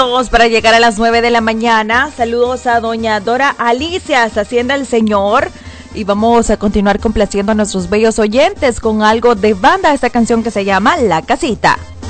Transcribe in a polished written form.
Para llegar a las 9 de la mañana. Saludos a doña Dora Alicia, Hacienda el Señor. Y vamos a continuar complaciendo a nuestros bellos oyentes con algo de banda, esta canción que se llama La Casita.